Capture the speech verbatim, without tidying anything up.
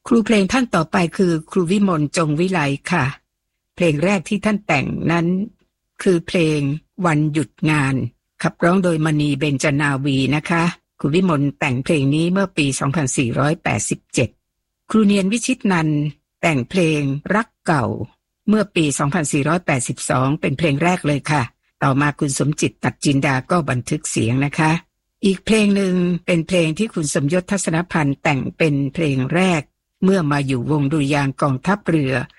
ครูเพลงท่านต่อไปคือครูวิมลจงวิไลค่ะเพลงแรกที่ท่านแต่งนั้นคือเพลงวันหยุดงานขับร้องโดยมณีเบญจนาวีนะคะครูวิมลแต่งเพลงนี้เมื่อปีสองพันสี่ร้อยแปดสิบเจ็ดครูเนียนวิชิตนันท์แต่งเพลงรักเก่าเมื่อปีสองพันสี่ร้อยแปดสิบสองเป็นเพลงแรกเลยค่ะต่อมาคุณสมจิตตัดจินดาก็บันทึกเสียงนะคะอีกเพลงหนึ่งเป็นเพลงที่คุณสมยศทัศนพันธ์แต่งเป็นเพลงแรกเมื่อมาอยู่วงดุริยางค์กองทัพเรือ